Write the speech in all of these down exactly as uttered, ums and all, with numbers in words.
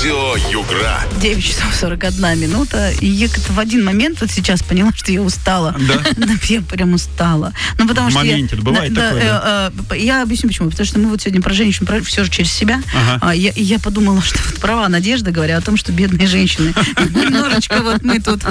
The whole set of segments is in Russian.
Радио Югра. девять часов сорок одна минута. И я как-то в один момент вот сейчас поняла, что я устала. Да? Да, я прям устала. Ну, потому В что моменте, я, бывает да, такое, да, э, э, я объясню почему. Потому что мы вот сегодня про женщин, про, все же через себя. Ага. А, я, и я подумала, что вот права Надежда, говоря о том, что бедные женщины. Немножечко вот мы тут.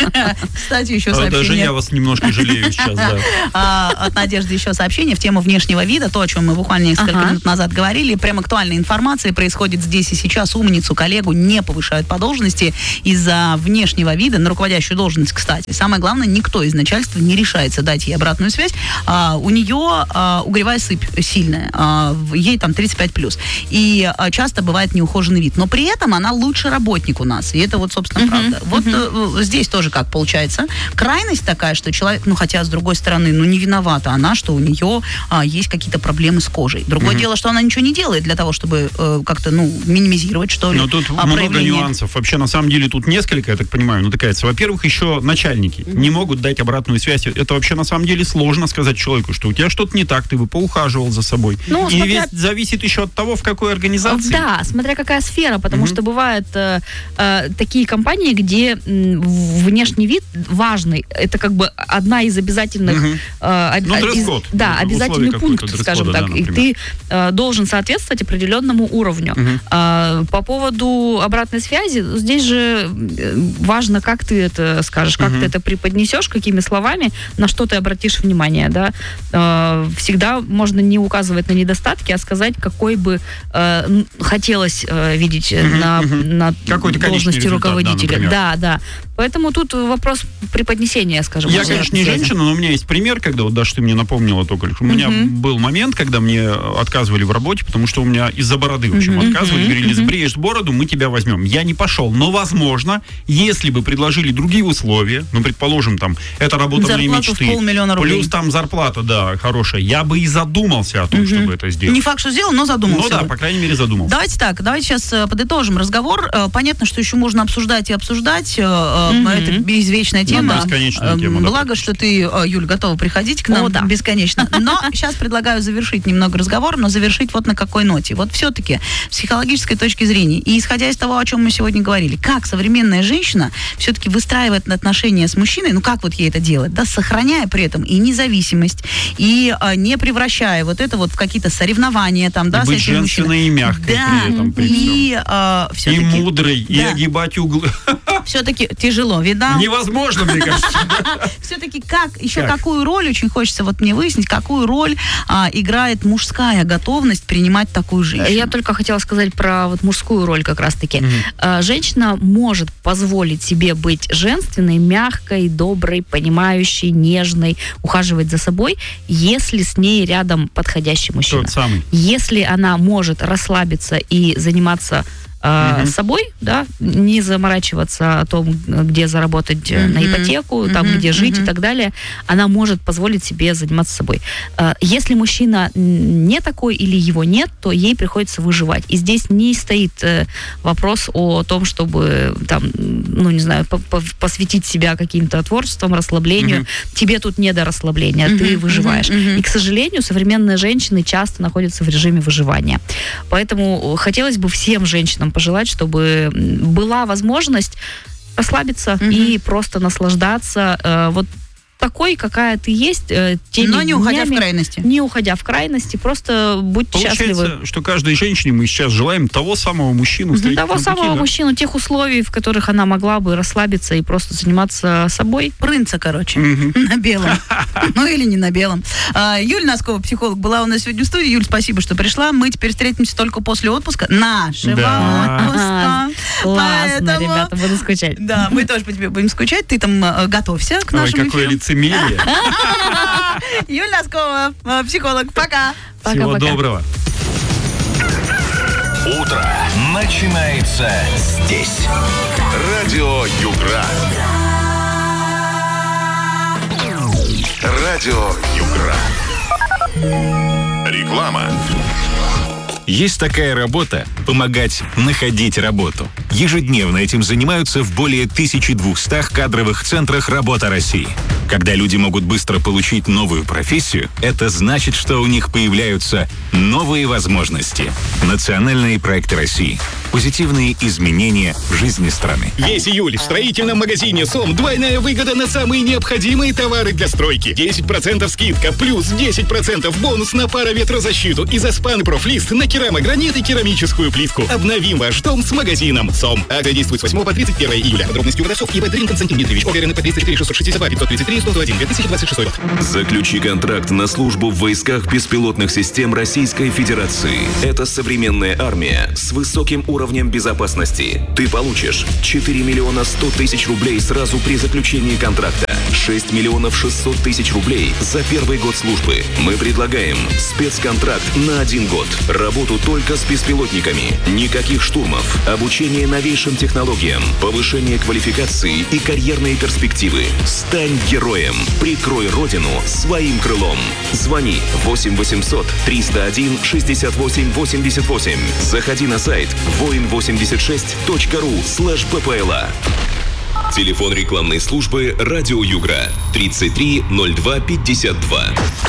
Кстати, еще сообщение. Даже я вас немножко жалею сейчас, да. А, от Надежды еще сообщение в тему внешнего вида. То, о чем мы буквально несколько Ага. минут назад говорили. Прям актуальная информация происходит здесь и сейчас. Умницу, коллегу не повышают по должности из-за внешнего вида на руководящую должность, кстати. Самое главное, никто из начальства не решается дать ей обратную связь. А, у нее а, угревая сыпь сильная. А, ей там тридцать пять плюс. И а, часто бывает неухоженный вид. Но при этом она лучший работник у нас. И это вот, собственно, Мгм, правда. Вот мгм. э, здесь тоже как получается. Крайность такая, что человек, ну хотя с другой стороны, ну не виновата она, что у нее а, есть какие-то проблемы с кожей. Другое дело, что она ничего не делает для того, чтобы э, как-то, ну, минимизировать, что ли, Но тут а, много проявление. нюансов. Вообще, на самом деле, тут несколько, я так понимаю, натыкается. Во-первых, еще начальники не могут дать обратную связь. Это вообще, на самом деле, сложно сказать человеку, что у тебя что-то не так, ты бы поухаживал за собой. Ну, И смотря- ведь зависит еще от того, в какой организации. Да, смотря какая сфера, потому Мгм. что бывают э, э, такие компании, где м, внешний вид важный. Это как бы одна из обязательных... Мгм. э, об- Ну, из- дресс-код. Да, Условие обязательный какое-то пункт, дресс-кода, скажем да, так. И например. ты э, должен соответствовать определенному уровню. Мгм. А, по поводу обратной связи, здесь же э, важно, как ты это скажешь, как Мгм. ты это преподнесешь, какими словами, на что ты обратишь внимание, да. Э, всегда можно не указывать на недостатки, а сказать, какой бы э, н- хотелось э, видеть э, Мгм, на, мгм. на Какой-то конечный должности результат, да, руководителя. например. Да, да. Поэтому тут вопрос преподнесения, скажем. Я, обратной конечно, не связи. женщина, но у меня есть пример, когда, вот даже ты мне напомнила только лишь, у меня Мгм. был момент, когда мне отказывали в работе, потому что у меня из-за бороды, в общем, Мгм. отказывали, Мгм. говорили, Мгм. сбреешь бороду, мы тебя возьмем. Я не пошел, но, возможно, если бы предложили другие условия, ну, предположим, там, это работа моей Зарплату в мечты, полмиллиона рублей. плюс там зарплата, да, хорошая, я бы и задумался о том, чтобы это сделать. Не факт, что сделал, но задумался. Ну да, бы. по крайней мере, задумался. Давайте так, давайте сейчас э, подытожим разговор. Э, Понятно, что еще можно обсуждать и обсуждать. э, э, Мгм. Это извечная тема. бесконечная Э, тема, да. Благо, что ты, э, Юль, готова приходить к нам О, да. бесконечно. Но сейчас предлагаю завершить немного разговор, но завершить вот на какой ноте. Вот все-таки с психологической точки зрения, и исходя из того, о чем мы сегодня говорили, как современная женщина все-таки выстраивает отношения с мужчиной, ну как вот ей это делать, да, сохраняя при этом и независимость, и э, не превращая вот это вот в какие-то соревнования там, да, И с быть этим мужчиной. женственной и мягкой Да, при этом, при и э, И все-таки... мудрой, и да. огибать углы. Все-таки тяжело, видал? Невозможно, мне кажется. Все-таки как, еще Как? какую роль, очень хочется вот мне выяснить, какую роль а, играет мужская готовность принимать такую женщину? Я только хотела сказать про вот мужскую роль как раз-таки. Мгм. Э, Женщина может позволить себе быть женственной, мягкой, доброй, понимающей, нежной, ухаживать за собой, если с ней рядом подходящий мужчина. Тот самый. Если она может расслабиться и заниматься э, Мгм. собой, да, не заморачиваться о том, где заработать э, на Мгм. ипотеку, там, Мгм. где жить Мгм. и так далее, она может позволить себе заниматься собой. Э, Если мужчина м, не такой или его нет, то ей приходится выживать. И здесь не стоит э, вопрос о том, чтобы там, ну, не знаю, по- по- посвятить себя каким-то творчеством, расслаблению. Мгм. Тебе тут не до расслабления, Мгм, ты мгм, выживаешь. мгм. И, к сожалению, современные женщины часто находятся в режиме выживания. Поэтому хотелось бы всем женщинам пожелать, чтобы м, была возможность расслабиться Мгм. и просто наслаждаться э, вот такой, какая ты есть, э, теми Но не уходя в днями, крайности. не уходя в крайности, просто будьте счастливы. Получается, что каждой женщине мы сейчас желаем того самого мужчину встретить Того на пути, самого да? мужчину, тех условий, в которых она могла бы расслабиться и просто заниматься собой. Принца, короче, Мгм. на белом. Ну или не на белом. А, Юль Носкова, психолог, была у нас сегодня в студии. Юль, спасибо, что пришла. Мы теперь встретимся только после отпуска. Нашего Да. отпуска. Классно, Поэтому- ребята, буду скучать. Да, мы тоже по тебе будем скучать. Ты там э, готовься к Ой, нашему какое эфиру. лицемерие. Юль Носкова, э, психолог. Пока. Всего Пока-пока. доброго. Утро начинается здесь. Радио Югра. Радио Югра. Реклама. Есть такая работа – помогать находить работу. Ежедневно этим занимаются в более тысячи двухстах кадровых центрах «Работа России». Когда люди могут быстро получить новую профессию, это значит, что у них появляются новые возможности. Национальные проекты России. Позитивные изменения в жизни страны. Весь июль в строительном магазине СОМ двойная выгода на самые необходимые товары для стройки. десять процентов скидка, плюс десять процентов бонус на пароветрозащиту и Заспан Профлист на керамогранит и керамическую плитку. Обновим ваш дом с магазином СОМ. Акция действует с восьмого по тридцать первое июля. Подробности у продавцов и Бэдрин Константин Дмитриевич. ОГРН по тридцать четыре шестьсот шестьдесят два пятьсот тридцать три сто один две тысячи двадцать шестой год. Заключи контракт на службу в войсках беспилотных систем Российской Федерации. Это современная армия с высоким уровнем безопасности. Ты получишь четыре миллиона сто тысяч рублей сразу при заключении контракта. шесть миллионов шестьсот тысяч рублей за первый год службы. Мы предлагаем спецконтракт на один год. Работу только с беспилотниками. Никаких штурмов. Обучение новейшим технологиям. Повышение квалификации и карьерные перспективы. Стань героем. Прикрой родину своим крылом. Звони восемь восемьсот триста один шестьдесят восемь восемьдесят восемь. Заходи на сайт воин восемьдесят шесть точка ру слэш ППЛА. Телефон рекламной службы «Радио Югра» тридцать три ноль два пятьдесят два.